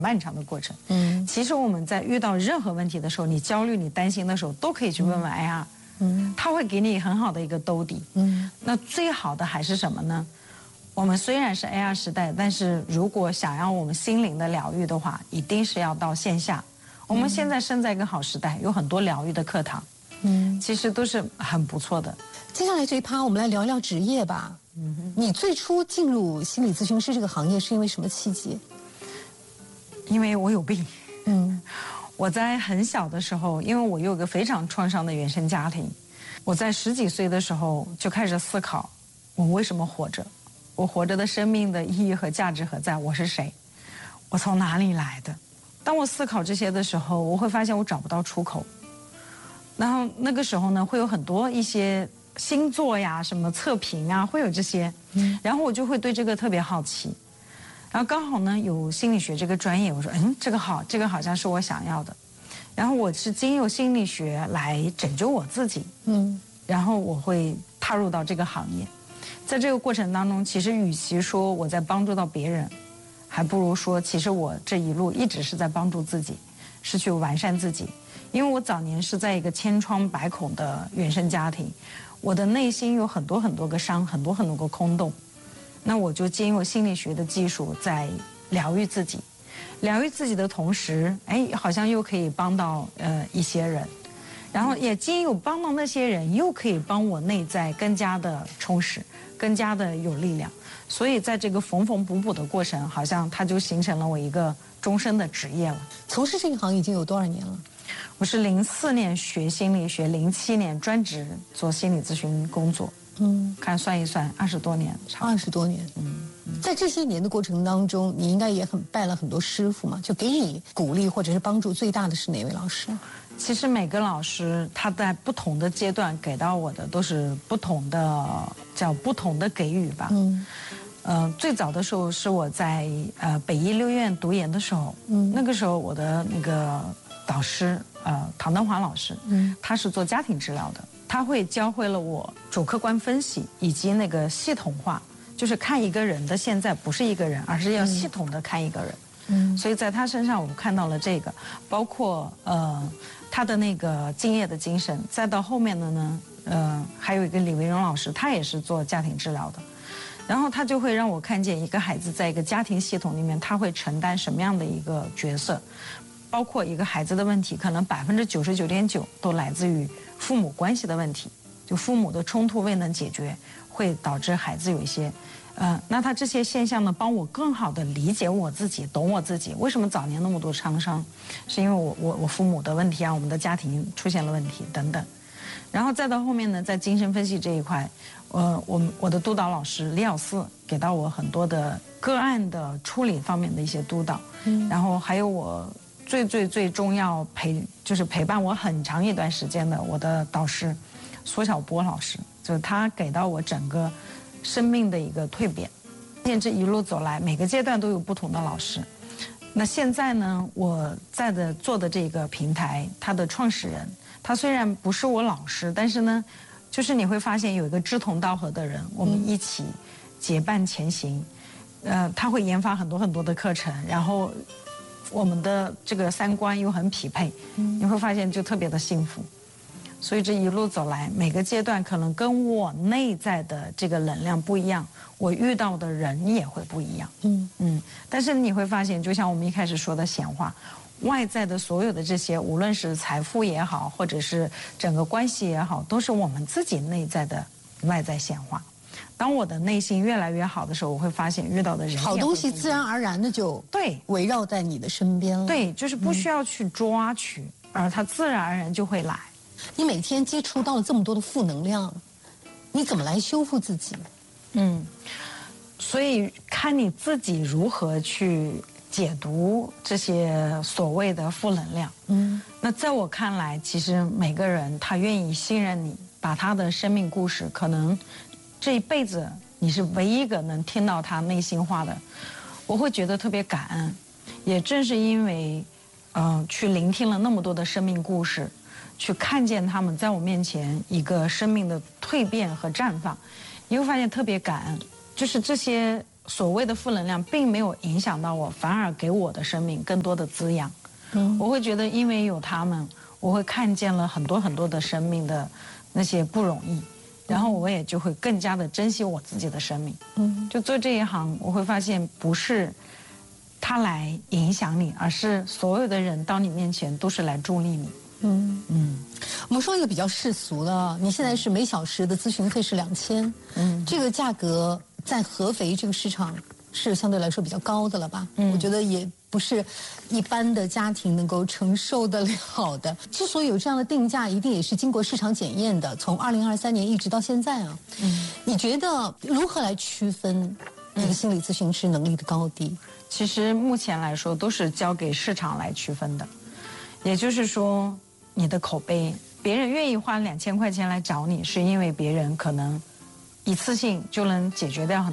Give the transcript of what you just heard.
漫长的过程。其实我们在遇到任何问题的时候，你焦虑、你担心的时候，都可以去问问 AR，他会给你很好的一个兜底。那最好的还是什么呢？我们虽然是 AR 时代，但是如果想要我们心灵的疗愈的话，一定是要到线下。我们现在生在一个好时代，有很多疗愈的课堂，其实都是很不错的。 接下来这一趴，我们来聊聊职业吧。你最初进入心理咨询师这个行业是因为什么契机？ 因为我有病。我在很小的时候，因为我有个非常创伤的原生家庭，我在10几岁的时候就开始思考，我为什么活着？我活着的生命的意义和价值何在？我是谁？我从哪里来的？当我思考这些的时候，我会发现我找不到出口。然后那个时候呢，会有很多一些星座呀、什么测评啊，会有这些，然后我就会对这个特别好奇。然后刚好呢有心理学这个专业，我说这个好，这个好像是我想要的。然后我是经由心理学来拯救我自己，然后我会踏入到这个行业。在这个过程当中，其实与其说我在帮助到别人，还不如说其实我这一路一直是在帮助自己，是去完善自己。因为我早年是在一个千疮百孔的原生家庭，我的内心有很多很多个伤，很多很多个空洞。那我就经由心理学的技术在疗愈自己，疗愈自己的同时，好像又可以帮到一些人，然后也经由帮到那些人，又可以帮我内在更加的充实，更加的有力量。所以在这个缝缝补补的过程，好像它就形成了我一个终身的职业了。 从事这个行业已经有多少年了？ 我是04年学心理学，07年专职做心理咨询工作。看算一算，20多年，差不多 20多年。在这些年的过程当中，你应该也拜了很多师傅嘛，就给你鼓励或者是帮助最大的是哪位老师？ 其实每个老师他在不同的阶段给到我的都是不同的给予吧。最早的时候是我在北医6院读研的时候，那个时候我的那个导师唐登华老师，他是做家庭治疗的。他会教会了我主客观分析以及那个系统化，就是看一个人的现在不是一个人，而是要系统的看一个人。所以在他身上我看到了这个，包括他的那个敬业的精神，再到后面的呢，还有一个李维荣老师，他也是做家庭治疗的，然后他就会让我看见一个孩子在一个家庭系统里面，他会承担什么样的一个角色。包括一个孩子的问题，可能99.9%都来自于父母关系的问题，就父母的冲突未能解决，会导致孩子有一些，那他这些现象呢，帮我更好的理解我自己，懂我自己。为什么早年那么多创伤，是因为我父母的问题啊，我们的家庭出现了问题等等。然后再到后面呢，在精神分析这一块，我的督导老师李小四给到我很多的个案的处理方面的一些督导，然后还有我最重要就是陪伴我很长一段时间的我的导师苏小波老师，就是他给到我整个生命的一个蜕变。这一路走来，每个阶段都有不同的老师。那现在呢，我做的这个平台，它的创始人，他虽然不是我老师，但是呢，就是你会发现有一个志同道合的人，我们一起结伴前行。他会研发很多很多的课程，然后我们的这个三观又很匹配，你会发现就特别的幸福。所以这一路走来，每个阶段可能跟我内在的这个能量不一样，我遇到的人也会不一样。但是你会发现，就像我们一开始说的显化，外在的所有的这些，无论是财富也好，或者是整个关系也好，都是我们自己内在的外在显化。当我的内心越来越好的时候，我会发现遇到的人好东西自然而然的就围绕在你的身边了。 对，就是不需要去抓取，而它自然而然就会来。 你每天接触到了这么多的负能量，你怎么来修复自己？ 所以看你自己如何去解读这些所谓的负能量。那在我看来，其实每个人他愿意信任你，把他的生命故事，可能这一辈子你是唯一一个能听到他内心话的，我会觉得特别感恩。也正是因为去聆听了那么多的生命故事，去看见他们在我面前一个生命的蜕变和绽放，你会发现特别感恩。就是这些所谓的负能量并没有影响到我，反而给我的生命更多的滋养。我会觉得因为有他们，我会看见了很多很多的生命的那些不容易，然后我也就会更加的珍惜我自己的生命。就做这一行，我会发现不是他来影响你，而是所有的人到你面前都是来助力你。 我们说一个比较世俗的，你现在是每小时的咨询费是2000，这个价格在合肥这个市场是相对来说比较高的了吧？我觉得也不是一般的家庭能够承受得了的。之所以有这样的定价，一定也是经过市场检验的。从2023年一直到现在啊，你觉得如何来区分一个心理咨询师能力的高低？ 其实目前来说都是交给市场来区分的，也就是说你的口碑，别人愿意花2000块钱来找你，是因为别人可能一次性就能解决掉很